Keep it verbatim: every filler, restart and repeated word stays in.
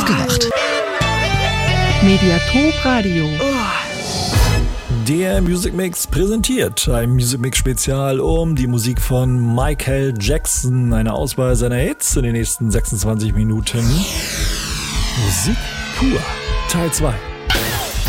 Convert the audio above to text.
Aufgewacht. Mediathek Radio. Der Music Mix präsentiert ein Music Mix Spezial um die Musik von Michael Jackson. Eine Auswahl seiner Hits in den nächsten sechsundzwanzig Minuten. Musik pur. Teil zwei.